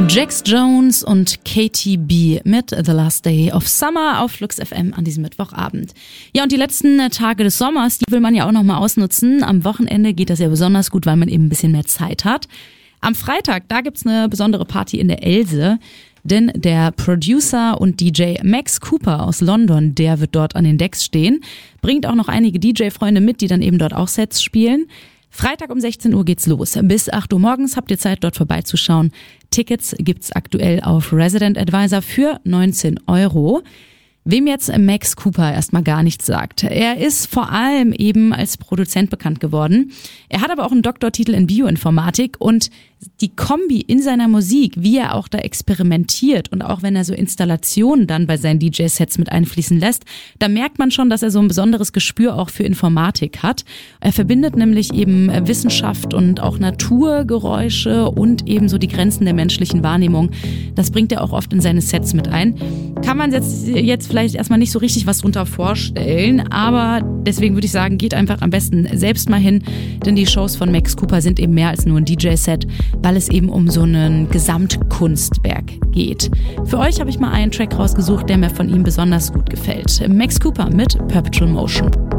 Jax Jones und Katy B mit The Last Day of Summer auf Flux FM an diesem Mittwochabend. Ja, und die letzten Tage des Sommers, die will man ja auch nochmal ausnutzen. Am Wochenende geht das ja besonders gut, weil man eben ein bisschen mehr Zeit hat. Am Freitag, da gibt's eine besondere Party in der Else, denn der Producer und DJ Max Cooper aus London, der wird dort an den Decks stehen, bringt auch noch einige DJ-Freunde mit, die dann eben dort auch Sets spielen. Freitag um 16 Uhr geht's los. Bis 8 Uhr morgens habt ihr Zeit, dort vorbeizuschauen. Tickets gibt's aktuell auf Resident Advisor für 19 €. Wem jetzt Max Cooper erstmal gar nichts sagt. Er ist vor allem eben als Produzent bekannt geworden. Er hat aber auch einen Doktortitel in Bioinformatik und die Kombi in seiner Musik, wie er auch da experimentiert und auch wenn er so Installationen dann bei seinen DJ-Sets mit einfließen lässt, da merkt man schon, dass er so ein besonderes Gespür auch für Informatik hat. Er verbindet nämlich eben Wissenschaft und auch Naturgeräusche und eben so die Grenzen der menschlichen Wahrnehmung. Das bringt er auch oft in seine Sets mit ein. Kann man jetzt vielleicht erstmal nicht so richtig was drunter vorstellen, aber deswegen würde ich sagen, geht einfach am besten selbst mal hin, denn die Shows von Max Cooper sind eben mehr als nur ein DJ-Set, weil es eben um so ein Gesamtkunstwerk geht. Für euch habe ich mal einen Track rausgesucht, der mir von ihm besonders gut gefällt. Max Cooper mit Perpetual Motion.